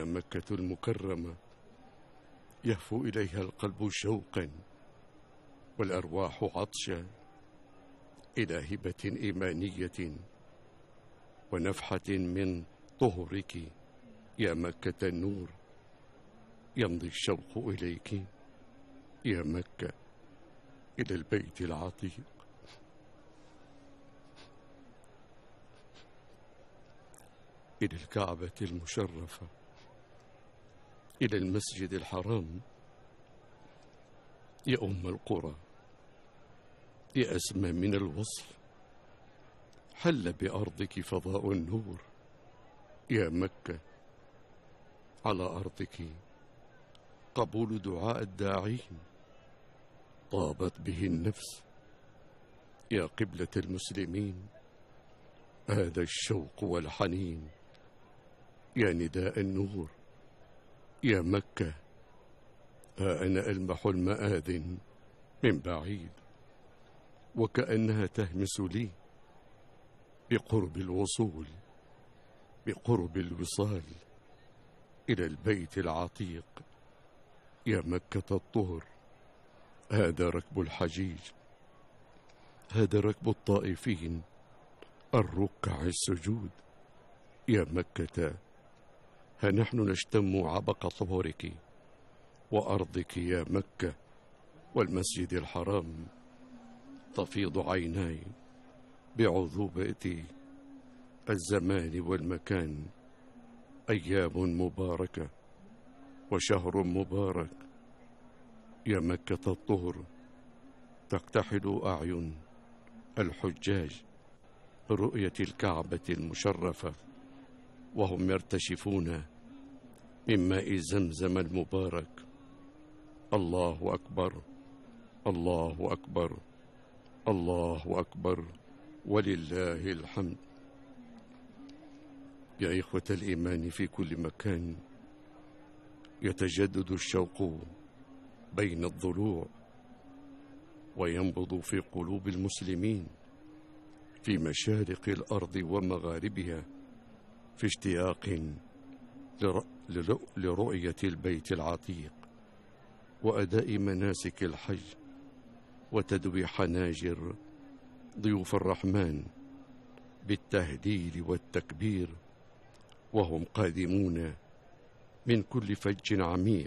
يا مكة المكرمة، يهفو إليها القلب شوقا والأرواح عطشا إلى هبة إيمانية ونفحة من طهرك يا مكة النور. يمضي الشوق إليك يا مكة إلى البيت العتيق، إلى الكعبة المشرفة، إلى المسجد الحرام. يا أم القرى، يا أسمى من الوصف، حل بأرضك فضاء النور. يا مكة، على أرضك قبول دعاء الداعين، طابت به النفس. يا قبلة المسلمين، هذا الشوق والحنين. يا نداء النور، يا مكة، ها أنا ألمح المآذن من بعيد، وكأنها تهمس لي بقرب الوصول، بقرب الوصال إلى البيت العتيق. يا مكة الطهر، هذا ركب الحجيج، هذا ركب الطائفين الركع السجود. يا مكة، ها نحن نشتم عبق طهرك وأرضك يا مكة والمسجد الحرام. تفيض عيناي بعذوبة الزمان والمكان. أيام مباركة وشهر مبارك. يا مكة الطهر، تكتحل أعين الحجاج برؤية الكعبة المشرفة وهم يرتشفون من ماء زمزم المبارك. الله أكبر، الله أكبر، الله أكبر، ولله الحمد. يا إخوة الإيمان في كل مكان، يتجدد الشوق بين الضلوع وينبض في قلوب المسلمين في مشارق الأرض ومغاربها في اشتياق لرؤية البيت العتيق وأداء مناسك الحج وتدوي حناجر ضيوف الرحمن بالتهليل والتكبير، وهم قادمون من كل فج عميق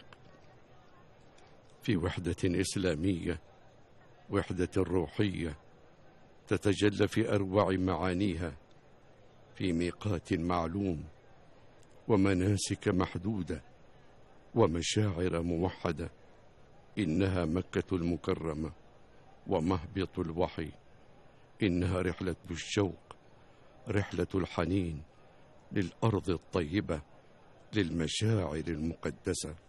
في وحدة إسلامية، وحدة روحية تتجلى في أروع معانيها في ميقات معلوم ومناسك محدودة ومشاعر موحدة. إنها مكة المكرمة ومهبط الوحي، إنها رحلة الشوق، رحلة الحنين للأرض الطيبة، للمشاعر المقدسة.